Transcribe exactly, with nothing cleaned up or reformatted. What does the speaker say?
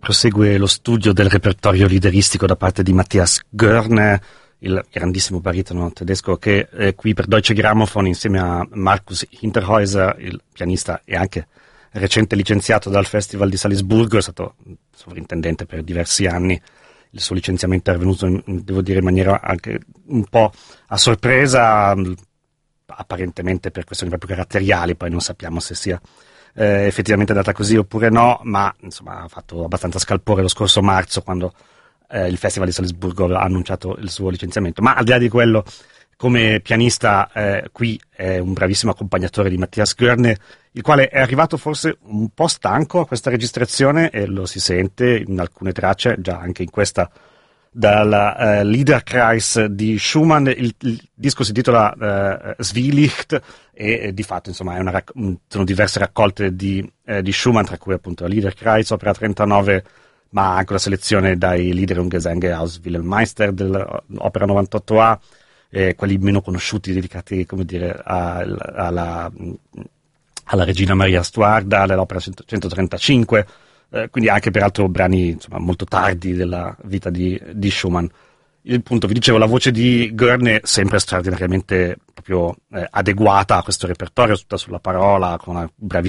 prosegue lo studio del repertorio lideristico da parte di Matthias Goerne, il grandissimo baritono tedesco che è qui per Deutsche Grammophon insieme a Markus Hinterhäuser, il pianista e anche recente licenziato dal Festival di Salisburgo, è stato sovrintendente per diversi anni. Il suo licenziamento è avvenuto, in, devo dire, in maniera anche un po' a sorpresa, apparentemente per questioni proprio caratteriali, poi non sappiamo se sia eh, effettivamente andata così oppure no, ma insomma ha fatto abbastanza scalpore lo scorso marzo quando eh, il Festival di Salisburgo ha annunciato il suo licenziamento. Ma al di là di quello, come pianista eh, qui è un bravissimo accompagnatore di Matthias Goerne, il quale è arrivato forse un po' stanco a questa registrazione e lo si sente in alcune tracce, già anche in questa dal uh, Liederkreis di Schumann. Il, il disco si intitola uh, Zwielicht e, e di fatto insomma è una rac- sono diverse raccolte di, eh, di Schumann, tra cui appunto la Liederkreis, opera trentanove, ma anche una selezione dai Lieder und Gesänge aus Wilhelm Meister dell'opera novantotto A, eh, quelli meno conosciuti dedicati, come dire, a, alla, alla Regina Maria Stuarda, all'opera centotrentacinque, eh, quindi anche peraltro brani insomma molto tardi della vita di, di Schumann. Il appunto, vi dicevo, la voce di Goerne sempre straordinariamente proprio eh, adeguata a questo repertorio, tutta sulla parola, con una bravissima